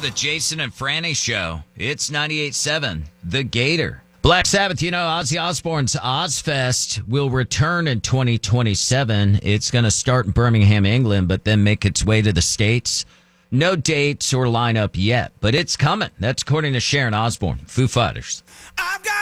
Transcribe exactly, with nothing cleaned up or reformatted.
the Jason and Franny Show. It's ninety-eight point seven, The Gator. Black Sabbath, you know, Ozzy Osbourne's Ozfest will return in twenty twenty-seven. It's going to start in Birmingham, England, but then make its way to the States. No dates or lineup yet, but it's coming. That's according to Sharon Osbourne, Foo Fighters. I've got